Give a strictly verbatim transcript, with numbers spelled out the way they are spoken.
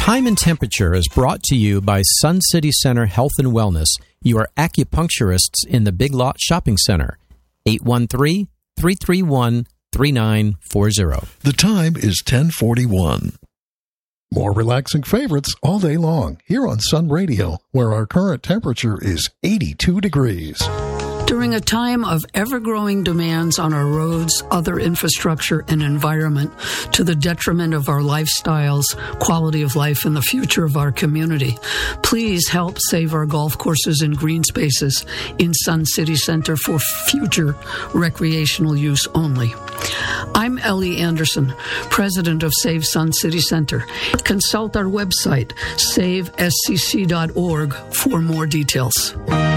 Time and Temperature is brought to you by Sun City Center Health and Wellness, your acupuncturists in the Big Lot Shopping Center. eight one three, three three one, three nine four zero. The time is ten forty-one. More relaxing favorites all day long here on Sun Radio, where our current temperature is eighty-two degrees. During a time of ever-growing demands on our roads, other infrastructure, and environment, to the detriment of our lifestyles, quality of life, and the future of our community, please help save our golf courses and green spaces in Sun City Center for future recreational use only. I'm Ellie Anderson, president of Save Sun City Center. Consult our website, save s c c dot org, for more details.